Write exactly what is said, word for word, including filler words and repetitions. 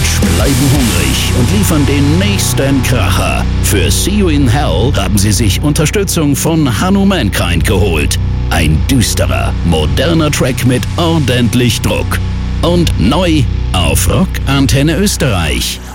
Deutsch bleiben hungrig und liefern den nächsten Kracher. Für See You in Hell haben sie sich Unterstützung von Hanno Mankind geholt. Ein düsterer, moderner Track mit ordentlich Druck. Und neu auf Rock Antenne Österreich.